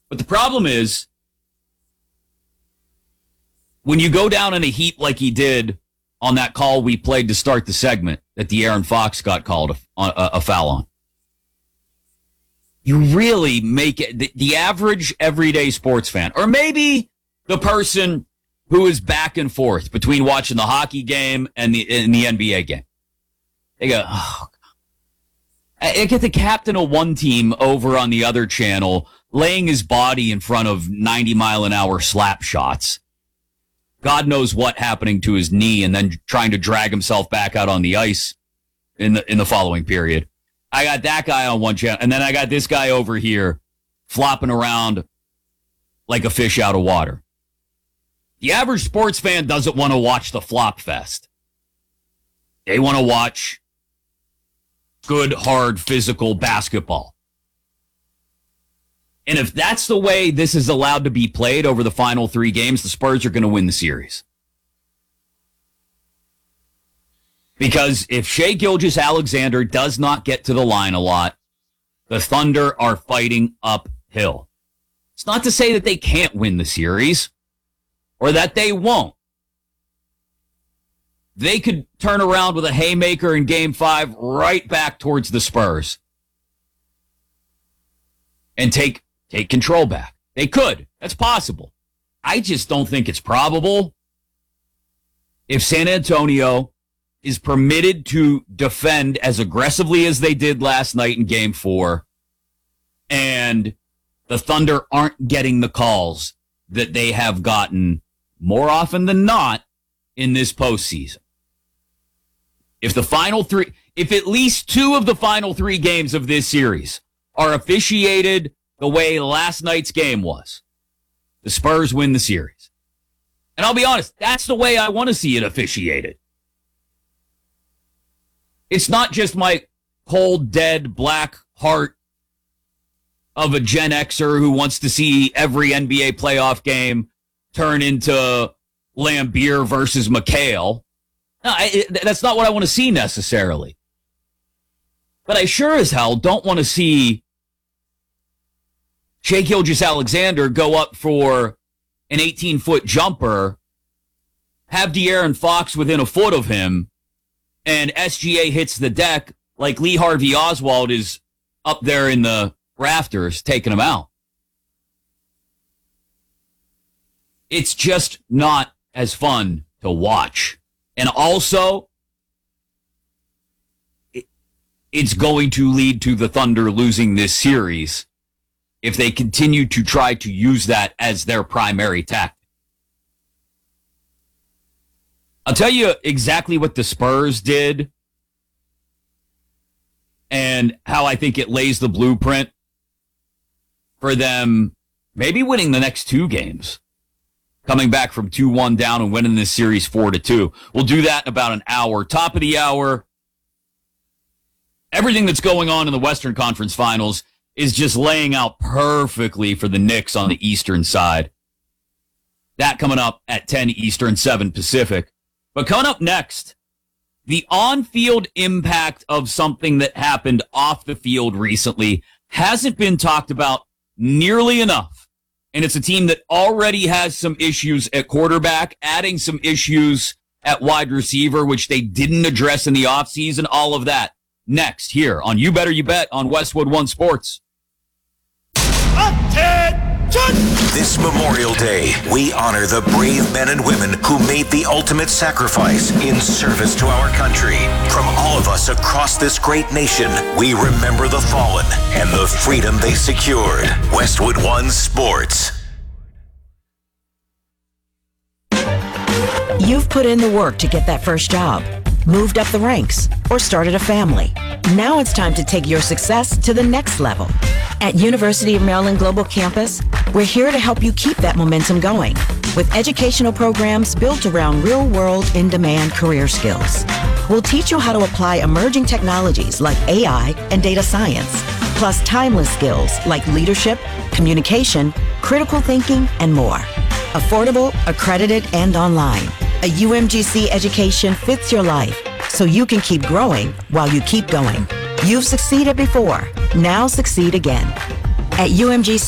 But the problem is, when you go down in a heap like he did on that call we played to start the segment that the Aaron Fox got called a foul on, you really make it the average everyday sports fan, or maybe the person who is back and forth between watching the hockey game and the NBA game. They go, oh, God. I get the captain of one team over on the other channel laying his body in front of 90-mile-an-hour slap shots. God knows what happening to his knee, and then trying to drag himself back out on the ice in the following period. I got that guy on one channel, and then I got this guy over here flopping around like a fish out of water. The average sports fan doesn't want to watch the flop fest. They want to watch good, hard, physical basketball. And if that's the way this is allowed to be played over the final 3 games, the Spurs are going to win the series. Because if Shai Gilgeous-Alexander does not get to the line a lot, the Thunder are fighting uphill. It's not to say that they can't win the series or that they won't. They could turn around with a haymaker in Game 5 right back towards the Spurs and take control back. They could. That's possible. I just don't think it's probable. If San Antonio is permitted to defend as aggressively as they did last night in Game 4, and the Thunder aren't getting the calls that they have gotten more often than not in this postseason. If at least 2 of the final 3 games of this series are officiated the way last night's game was, the Spurs win the series. And I'll be honest, that's the way I want to see it officiated. It's not just my cold, dead, black heart of a Gen Xer who wants to see every NBA playoff game turn into Lambeer versus McHale. No, that's not what I want to see necessarily. But I sure as hell don't want to see Shai Gilgeous-Alexander go up for an 18-foot jumper, have De'Aaron Fox within a foot of him, and SGA hits the deck like Lee Harvey Oswald is up there in the rafters taking him out. It's just not as fun to watch. And also, it's going to lead to the Thunder losing this series if they continue to try to use that as their primary tactic. I'll tell you exactly what the Spurs did and how I think it lays the blueprint for them maybe winning the next 2 games, coming back from 2-1 down and winning this series 4-2. We'll do that in about an hour. Top of the hour, everything that's going on in the Western Conference Finals is just laying out perfectly for the Knicks on the Eastern side. That coming up at 10 Eastern, 7 Pacific. But coming up next, the on-field impact of something that happened off the field recently hasn't been talked about nearly enough. And it's a team that already has some issues at quarterback, adding some issues at wide receiver, which they didn't address in the offseason. All of that next here on You Better You Bet on Westwood One Sports. This Memorial Day, we honor the brave men and women who made the ultimate sacrifice in service to our country. From all of us across this great nation, we remember the fallen and the freedom they secured. Westwood One Sports. You've put in the work to get that first job, moved up the ranks, or started a family. Now it's time to take your success to the next level. At University of Maryland Global Campus, we're here to help you keep that momentum going with educational programs built around real-world, in-demand career skills. We'll teach you how to apply emerging technologies like AI and data science, plus timeless skills like leadership, communication, critical thinking, and more. Affordable, accredited, and online. A UMGC education fits your life so you can keep growing while you keep going. You've succeeded before. Now succeed again. At UMGC,